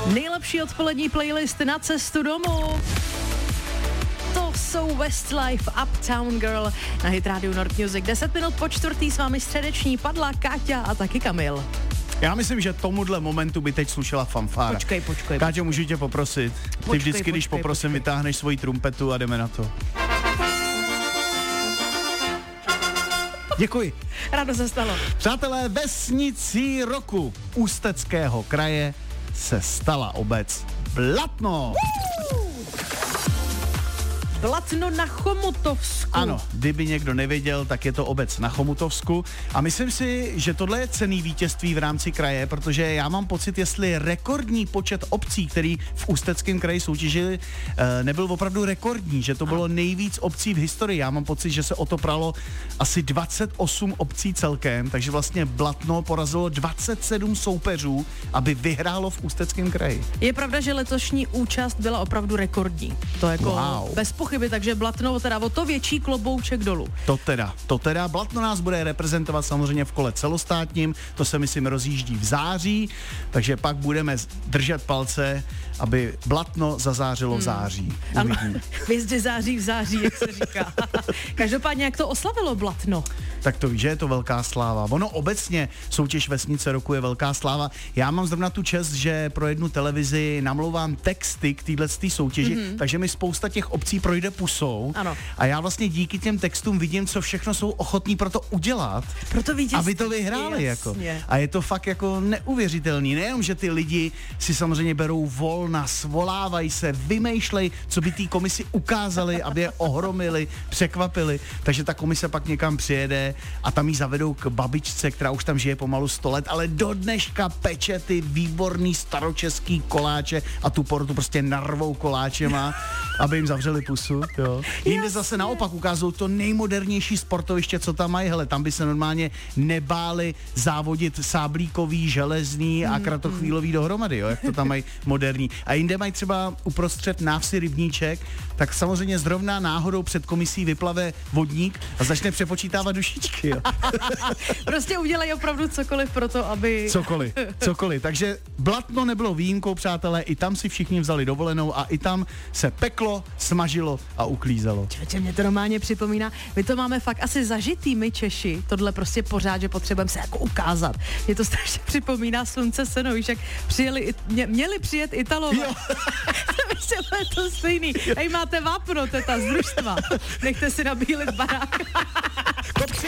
Nejlepší odpolední playlist na cestu domů. To jsou Westlife, Uptown Girl na Hit Radio Nord Music. 10 minut po čtvrtý s vámi středeční Padla, Káťa a taky Kamil. Já myslím, že tomuhle momentu by teď slušela fanfára. Počkej. Káťo, můžu tě poprosit? Ty vždycky, když poprosím, vytáhneš svoji trumpetu a jdeme na to. Děkuji. Rádo se stalo. Přátelé, vesnicí roku Ústeckého kraje se stala obec Blatno. Blatno na Chomutovsku. Ano, kdyby někdo nevěděl, tak je to obec na Chomutovsku. A myslím si, že tohle je cenný vítězství v rámci kraje, protože já mám pocit, jestli rekordní počet obcí, který v Ústeckém kraji soutěžili, nebyl opravdu rekordní, že to bylo nejvíc obcí v historii. Já mám pocit, že se o to pralo asi 28 obcí celkem, takže vlastně Blatno porazilo 27 soupeřů, aby vyhrálo v Ústeckém kraji. Je pravda, že letošní účast byla opravdu rekordní. To jako Wow. bez pochyby, takže Blatno teda o to větší klobouček dolů. To teda. Blatno nás bude reprezentovat samozřejmě v kole celostátním, to se myslím rozjíždí v září, takže pak budeme držet palce, aby Blatno zazářilo v září. Ano, hvězdy září v září, jak se říká. Každopádně, jak to oslavilo Blatno? Tak to víš, že je to velká sláva. Ono obecně soutěž Vesnice roku je velká sláva. Já mám zrovna tu čest, že pro jednu televizi namlouvám texty k této soutěži, takže mi spousta těch obcí projde pusou. Ano. A já vlastně díky těm textům vidím, co všechno jsou ochotní pro to udělat, Proto vítězství, aby to vyhráli. Jako. Jasně. A je to fakt jako neuvěřitelný. Nejenom, že ty lidi si samozřejmě berou volna, svolávají se, vymýšlej, co by té komisi ukázali, aby je ohromili, překvapili. Takže ta komise pak někam přijede a tam jí zavedou k babičce, která už tam žije pomalu 100 let, ale do dneška peče ty výborný staročeský koláče a tu porotu prostě narvou koláčema, aby jim zavřeli pusu. Jo. Jinde zase naopak ukážou to nejmodernější sportoviště, co tam mají. Hele, tam by se normálně nebáli závodit sáblíkový, železný a kratochvílový dohromady, jo, jak to tam mají moderní. A jinde mají třeba uprostřed návsi rybníček, tak samozřejmě zrovna náhodou před komisí vyplave vodník a začne přepočítávat dušičky. Jo. Prostě udělají opravdu cokoliv pro to, aby... Cokoliv. Takže Blatno nebylo výjimkou, přátelé, i tam si všichni vzali dovolenou a i tam se peklo, smažilo a uklízelo. Člověče, mě to normálně připomíná, my to máme fakt asi zažitý, my Češi, tohle prostě pořád, že potřebujeme se jako ukázat. Mě to strašně připomíná Slunce seno, víš, jak měli přijet Italové. Je to stejný. Hej, máte vápno, teta, z družstva. Nechte si nabílit barák.